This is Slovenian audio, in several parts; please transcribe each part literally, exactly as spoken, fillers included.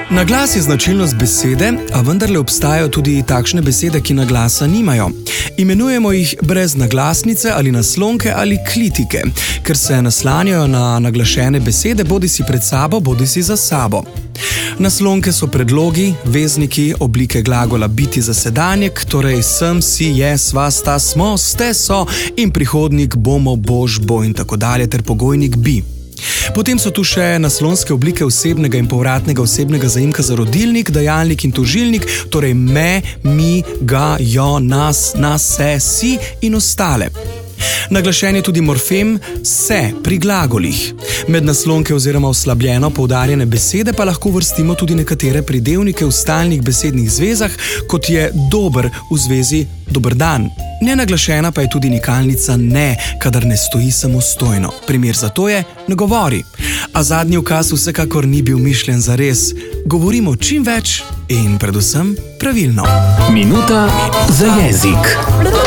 Naglas je značilnost besede, a vendarle obstajajo tudi takšne besede, ki naglasa nimajo. Imenujemo jih brez naglasnice ali naslonke ali klitike, ker se naslanjajo na naglašene besede bodisi pred sabo, bodisi za sabo. Naslonke so predlogi, vezniki, oblike glagola biti za sedanjek, torej sem, si, je, sva, sta, smo, ste, so in prihodnik bomo, boš, bo in tako dalje ter pogojnik bi. Potem so tu še naslonske oblike osebnega in povratnega osebnega zaimka za rodilnik, dajalnik in tožilnik, torej me, mi, ga, jo, nas, nas, se, si in ostale. Naglašen je tudi morfem se pri glagolih. Med naslonke oziroma oslabljeno poudarjene besede pa lahko vrstimo tudi nekatere pridevnike v stalnih besednih zvezah, kot je dober v zvezi dober dan. Nenaglašena pa je tudi nikalnica ne, kadar ne stoji samostojno. Primer za to je ne govori. A zadnji ukaz vsekakor ni bil mišljen za res. Govorimo čim več in predvsem pravilno. Minuta za jezik.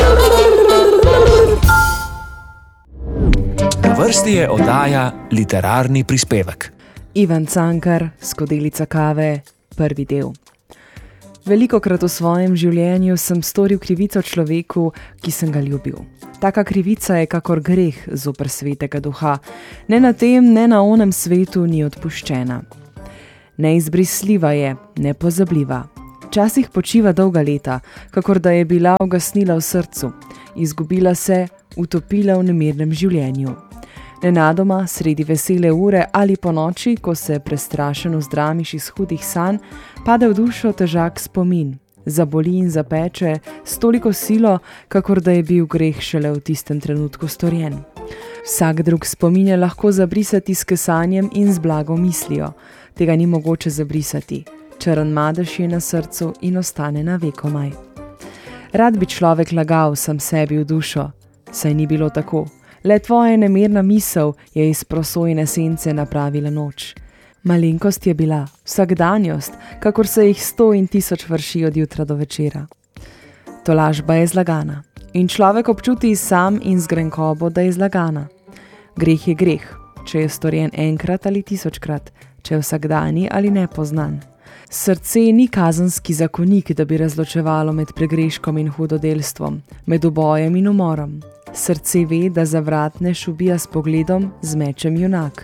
Na vrsti je oddaja Literarni prispevek. Ivan Cankar, Skodelica kave, prvi del. Velikokrat v svojem življenju sem storil krivico človeku, ki sem ga ljubil. Taka krivica je kakor greh zoper svetega duha. Ne na tem, ne na onem svetu ni odpuščena. Neizbrisljiva je, nepozabljiva. Včasih počiva dolga leta, kakor da je bila ugasnila v srcu. Izgubila se, utopila v nemirnem življenju. Nenadoma, sredi vesele ure ali po noči, ko se prestrašen vzdramiš iz hudih sanj, pade v dušo težak spomin. Zaboli in zapeče s toliko silo, kakor da je bil greh šele v tistem trenutku storjen. Vsak drug spomin je lahko zabrisati s kesanjem in z blago mislijo. Tega ni mogoče zabrisati. Črn madež je na srcu in ostane na vekomaj. Rad bi človek lagal sam sebi v dušo, saj ni bilo tako. Le tvoja nemirna misel je iz prosojne sence napravila noč. Malenkost je bila, vsakdanjost, kakor se jih sto in tisoč vrši od jutra do večera. Tolažba je zlagana in človek občuti sam in z grenkobo, da je zlagana. Greh je greh, če je storjen enkrat ali tisočkrat, če je vsakdani ali nepoznan. Srce ni kazenski zakonik, da bi razločevalo med pregreškom in hudodelstvom, med ubojem in umorom. Srce ve, da zavratnež ubija s pogledom, z mečem junak.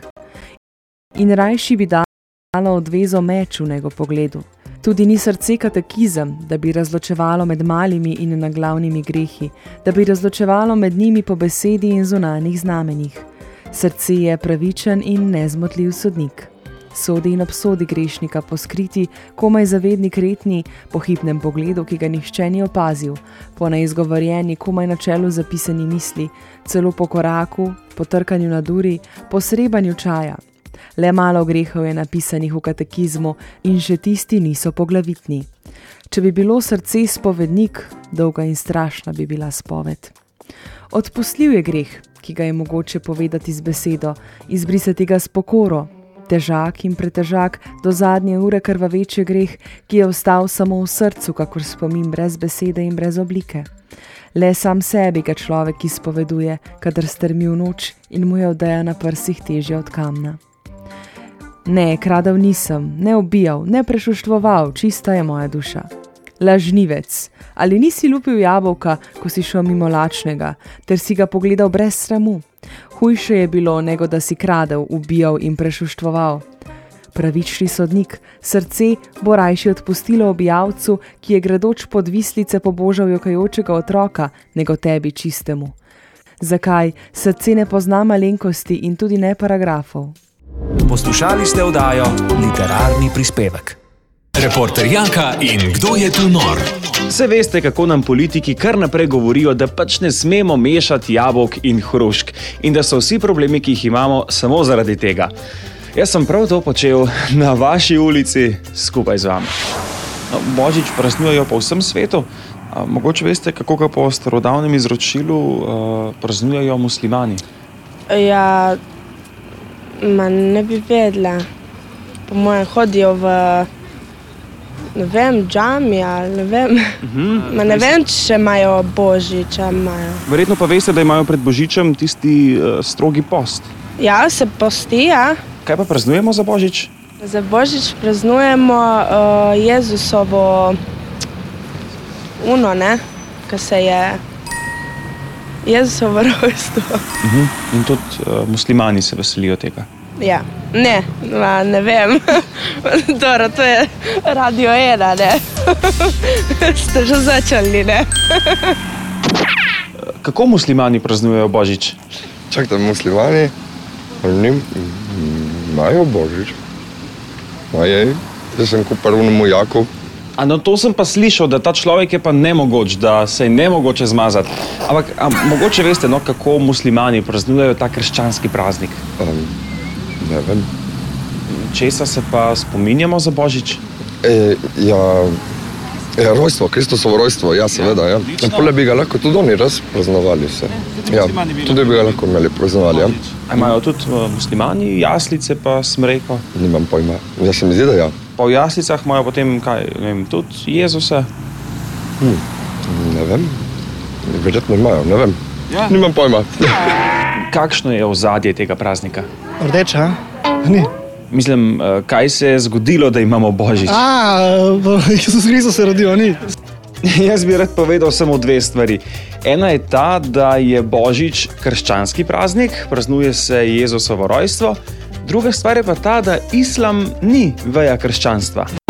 In rajši bi dalo odvezo meču nego pogledu. Tudi ni srce katekizem, da bi razločevalo med malimi in naglavnimi grehi, da bi razločevalo med njimi po besedi in zunanjih znamenjih. Srce je pravičen in nezmotljiv sodnik. Sodi in obsodi grešnika po skriti, komaj zavedni kretni, po hipnem pogledu, ki ga nihče ni opazil, po neizgovorjeni, komaj na čelu zapisani misli, celo po koraku, po trkanju na duri, po srebanju čaja. Le malo grehov je napisanih v katekizmu in še tisti niso poglavitni. Če bi bilo srce spovednik, dolga in strašna bi bila spoved. Odpustljiv je greh, ki ga je mogoče povedati z besedo, izbrisati ga s pokoro. Težak in pretežak, do zadnje ure krvaveč je greh, ki je ostal samo v srcu, kakor spomin brez besede in brez oblike. Le sam sebi ga človek izpoveduje, kadar strmi v noč in mu je odeja na prsih težja od kamna. Ne, kradel nisem, ne ubijal, ne prešuštvoval, čista je moja duša. Lažnivec, ali nisi lupil jabolka, ko si šel mimo lačnega, ter si ga pogledal brez sramu? Hujše je bilo, nego da si kradel, ubijal in prešuštvoval. Pravični sodnik, srce bo rajši odpustilo objavcu, ki je gredoč pod vislice pobožal jokajočega otroka, nego tebi čistemu. Zakaj? Srce ne pozna malenkosti in tudi ne paragrafov. Poslušali ste oddajo Literarni prispevek. Reporter Janka in Kdo je tu nor? Vse veste, kako nam politiki kar naprej govorijo, da pač ne smemo mešati jabolk in hrušk in da so vsi problemi, ki jih imamo, samo zaradi tega. Jaz sem prav to počel na vaši ulici skupaj z vami. Božič praznujejo po vsem svetu. Mogoče veste, kako ga po starodavnem izročilu uh, praznujejo muslimani? Ja, ma ne bi vedela. Po mojem hodijo v... Ne vem, džami ali ne vem. Uh-huh. Ma ne vem, če imajo Božiča. Imajo. Verjetno pa veste, da imajo pred Božičem tisti uh, strogi post. Ja, se posti, ja. Kaj pa praznujemo za Božič? Za Božič praznujemo uh, Jezusovo uno, ne? Ko se je Jezusovo rojstvo. Uh-huh. In tudi uh, muslimani se veselijo tega. Ja, ne, ma, ne vem. Dobro, to je Radio ena, ne? Ste že začeli, ne? Kako muslimani praznujejo Božič? Čakajte, muslimani njim, imajo Božič. Imajo, jaz sem kupil unemu Jaku. A no, to sem pa slišal, da ta človek je pa nemogoč, da se je nemogoče zmazati. Ampak a, mogoče veste, no, kako muslimani praznujejo ta krščanski praznik? Um, ne vem. Česa se pa spominjamo za Božič? E, ja, ja, rojstvo, Kristusovo rojstvo, ja, seveda, ja. ja Pole bi ga lahko tudi oni raz praznovali se. Ja, tudi bi ga lahko imeli praznovali, ja. A imajo tudi uh, muslimani jaslice pa smreko? Nimam pojma. Ja, se mi zdi, da ja. Pa v jaslicah imajo potem, kaj, ne vem, tudi Jezusa? Hm, ne vem. Verjetno imajo, ne vem. Ja. Nimam pojma. Kakšno je ozadje tega praznika? Rdeča? Ni. Mislim, kaj se je zgodilo, da imamo Božič? A, Jezus Kristus se rodil, ni. Jaz bi rad povedal samo dve stvari. Ena je ta, da je Božič krščanski praznik, praznuje se Jezusovo rojstvo. Druga stvar je pa ta, da islam ni veja krščanstva.